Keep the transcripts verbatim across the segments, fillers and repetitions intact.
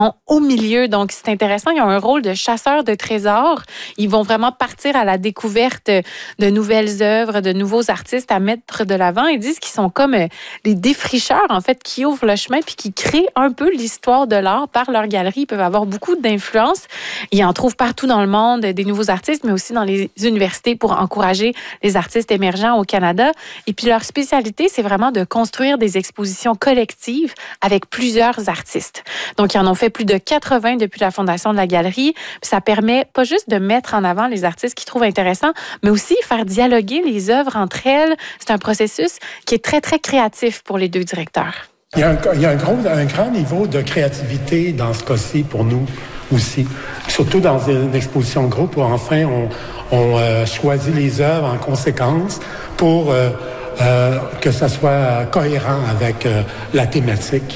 au milieu. Donc, c'est intéressant. Ils ont un rôle de chasseurs de trésors. Ils vont vraiment partir à la découverte de nouvelles œuvres, de nouveaux artistes à mettre de l'avant. Ils disent qu'ils sont comme des défricheurs, en fait, qui ouvrent le chemin puis qui créent un peu l'histoire de l'art par leur galerie. Ils peuvent avoir beaucoup d'influence. Ils en trouvent partout dans le monde, des nouveaux artistes, mais aussi dans les universités pour encourager les artistes émergents au Canada. Et puis, leur spécialité, c'est vraiment de construire des expositions collectives avec plusieurs artistes. Donc, ils en ont fait plus de quatre-vingts depuis la fondation de la galerie. Puis ça permet pas juste de mettre en avant les artistes qu'ils trouvent intéressants, mais aussi faire dialoguer les œuvres entre elles. C'est un processus qui est très, très créatif pour les deux directeurs. Il y a un, il y a un, gros, un grand niveau de créativité dans ce cas-ci pour nous aussi. Surtout dans une exposition de groupe où enfin on, on euh, choisit les œuvres en conséquence pour euh, euh, que ça soit cohérent avec euh, la thématique.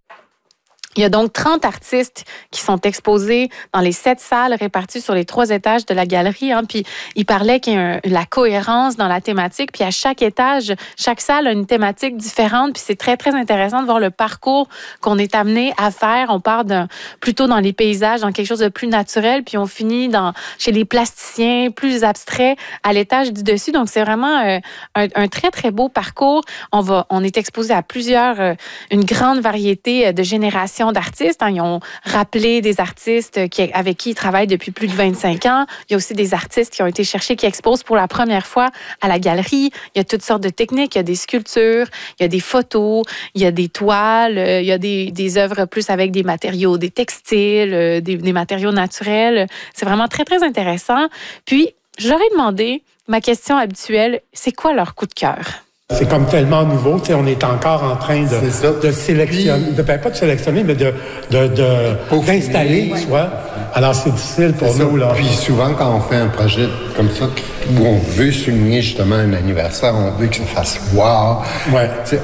Il y a donc trente artistes qui sont exposés dans les sept salles réparties sur les trois étages de la galerie. Hein. Puis, il parlait qu'il y a un, la cohérence dans la thématique. Puis, à chaque étage, chaque salle a une thématique différente. Puis, c'est très, très intéressant de voir le parcours qu'on est amené à faire. On part d'un, plutôt dans les paysages, dans quelque chose de plus naturel. Puis, on finit dans, chez les plasticiens, plus abstraits, à l'étage du dessus. Donc, c'est vraiment euh, un, un très, très beau parcours. On va, on est exposé à plusieurs, euh, une grande variété de générations d'artistes. Hein. Ils ont rappelé des artistes qui, avec qui ils travaillent depuis plus de vingt-cinq ans. Il y a aussi des artistes qui ont été cherchés, qui exposent pour la première fois à la galerie. Il y a toutes sortes de techniques. Il y a des sculptures, il y a des photos, il y a des toiles, il y a des, des œuvres plus avec des matériaux, des textiles, des, des matériaux naturels. C'est vraiment très, très intéressant. Puis, je leur ai demandé, ma question habituelle, c'est quoi leur coup de cœur? C'est comme tellement nouveau, tu sais, on est encore en train de, de sélectionner, de, ben, pas de sélectionner, mais de, de, de d'installer, tu vois. Alors, c'est difficile pour c'est nous, ça. là. Puis souvent, quand on fait un projet comme ça, où on veut souligner justement un anniversaire, on veut que ça fasse wow. Ouais. Tu sais,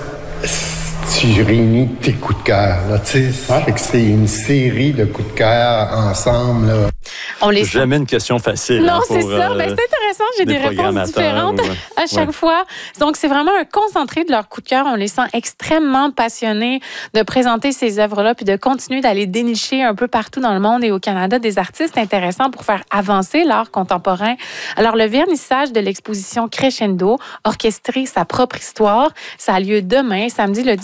tu réunis tes coups de cœur, là, tu sais. Ouais. C'est une série de coups de cœur ensemble, là. On les Jamais une question facile. Non, hein, c'est pour, ça. euh, Ben, c'est intéressant. J'ai des, des réponses différentes ouais. à chaque ouais. fois. Donc, c'est vraiment un concentré de leur coup de cœur. On les sent extrêmement passionnés de présenter ces œuvres-là puis de continuer d'aller dénicher un peu partout dans le monde et au Canada des artistes intéressants pour faire avancer l'art contemporain. Alors, le vernissage de l'exposition Crescendo, orchestrer sa propre histoire, ça a lieu demain, samedi le